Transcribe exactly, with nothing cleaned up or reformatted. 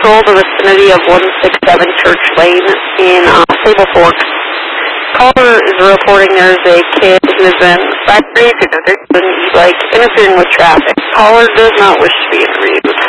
patrol the vicinity of one sixty-seven Church Lane in uh, Sable Forks. Caller is reporting there's a kid who is in factory and he's like interfering with traffic. Caller does not wish to be interviewed.